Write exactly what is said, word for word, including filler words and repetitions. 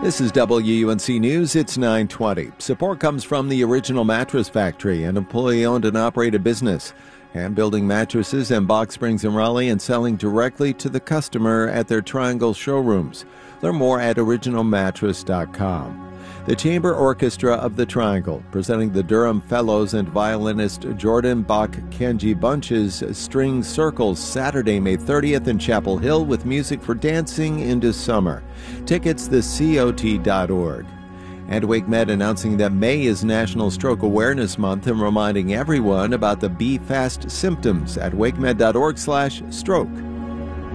This is W U N C News. It's nine twenty. Support comes from the Original Mattress Factory, an employee-owned and operated business, hand-building mattresses and box springs in Raleigh and selling directly to the customer at their Triangle showrooms. Learn more at original mattress dot com. The Chamber Orchestra of the Triangle, presenting the Durham Fellows and violinist Jordan Bach-Kenji Bunch's String Circles Saturday, May thirtieth in Chapel Hill with music for dancing into summer. Tickets the C O T dot org. And WakeMed announcing that May is National Stroke Awareness Month and reminding everyone about the Be Fast symptoms at wakemed dot org slash stroke.